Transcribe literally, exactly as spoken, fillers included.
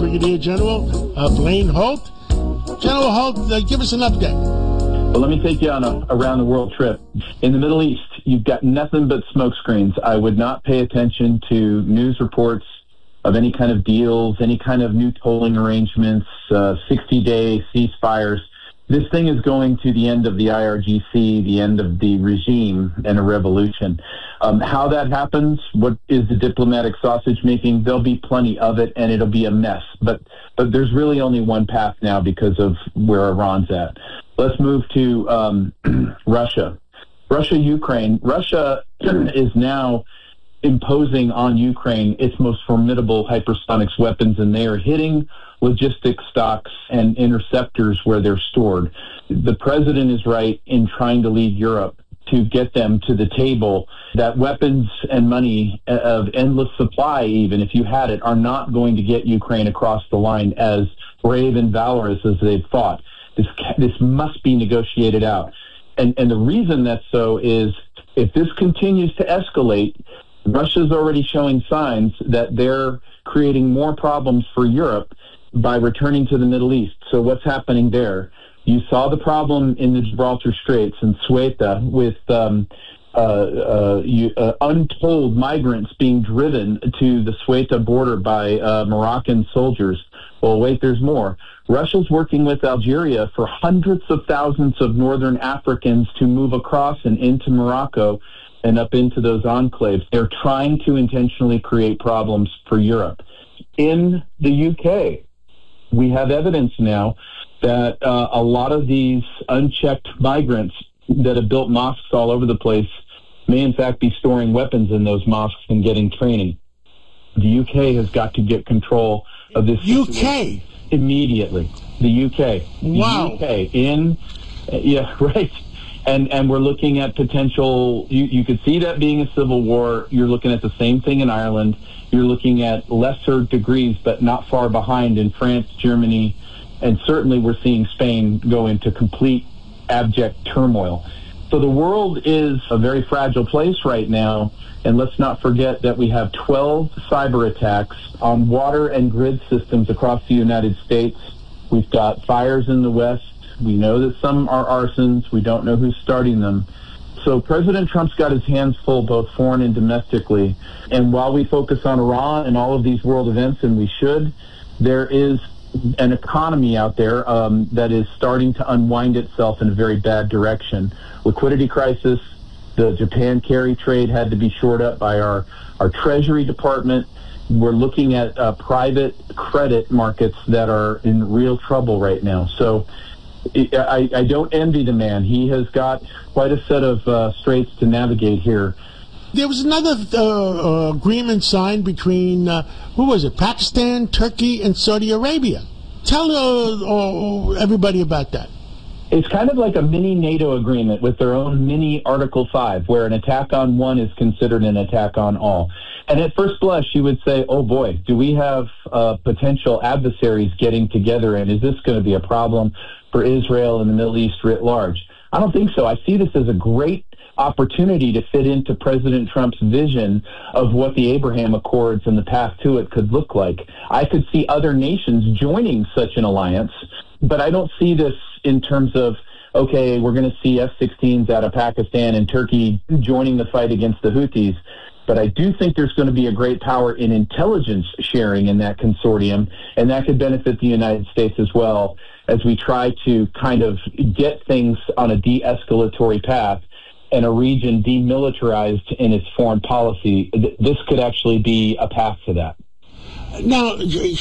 Brigadier General uh, Blaine Holt. General Holt, uh, give us an update. Well, let me take you on a around-the-world trip. In the Middle East, you've got nothing but smoke screens. I would not pay attention to news reports of any kind of deals, any kind of new tolling arrangements, uh, sixty-day ceasefires. This thing is going to the end of the I R G C, the end of the regime, and a revolution. Um, how that happens, what is the diplomatic sausage making? There'll be plenty of it, and it'll be a mess. But but there's really only one path now because of where Iran's at. Let's move to um, Russia. Russia, Ukraine. Russia is now imposing on Ukraine its most formidable hypersonics weapons, and they are hitting logistics stocks and interceptors where they're stored. The president is right in trying to lead Europe to get them to the table that weapons and money of endless supply, even if you had it, are not going to get Ukraine across the line as brave and valorous as they've fought. This, this must be negotiated out. And, and the reason that's so is if this continues to escalate, Russia's already showing signs that they're creating more problems for Europe by returning to the Middle East. So what's happening there? You saw the problem in the Gibraltar Straits and Ceuta with um, uh, uh, you, uh, untold migrants being driven to the Ceuta border by uh, Moroccan soldiers. Well, wait, there's more. Russia's working with Algeria for hundreds of thousands of northern Africans to move across and into Morocco and up into those enclaves. They're trying to intentionally create problems for Europe. In the U K, we have evidence now that uh, a lot of these unchecked migrants that have built mosques all over the place may in fact be storing weapons in those mosques and getting training. The U K has got to get control of this U K? Immediately. The U K. Wow. The U K. In, uh, yeah, right. And and we're looking at potential, you, you could see that being a civil war. You're looking at the same thing in Ireland. You're looking at lesser degrees, but not far behind in France, Germany, and certainly we're seeing Spain go into complete abject turmoil. So the world is a very fragile place right now, and let's not forget that we have twelve cyber attacks on water and grid systems across the United States. We've got fires in the West. We know that some are arsons. We don't know who's starting them. So President Trump's got his hands full, both foreign and domestically. And while we focus on Iran and all of these world events, and we should, there is an economy out there um, that is starting to unwind itself in a very bad direction. Liquidity crisis, the Japan carry trade had to be shored up by our, our Treasury Department. We're looking at uh, private credit markets that are in real trouble right now. So I, I don't envy the man. He has got quite a set of uh, straits to navigate here. There was another uh, uh, agreement signed between, uh, who was it, Pakistan, Turkey, and Saudi Arabia. Tell uh, uh, everybody about that. It's kind of like a mini NATO agreement with their own mini Article five, where an attack on one is considered an attack on all. And at first blush, you would say, oh boy, do we have uh, potential adversaries getting together, and is this going to be a problem for Israel and the Middle East writ large? I don't think so. I see this as a great opportunity to fit into President Trump's vision of what the Abraham Accords and the path to it could look like. I could see other nations joining such an alliance, but I don't see this in terms of, okay, we're going to see F sixteens out of Pakistan and Turkey joining the fight against the Houthis. But I do think there's going to be a great power in intelligence sharing in that consortium, and that could benefit the United States as well as we try to kind of get things on a de-escalatory path and a region demilitarized in its foreign policy. This could actually be a path to that. Now,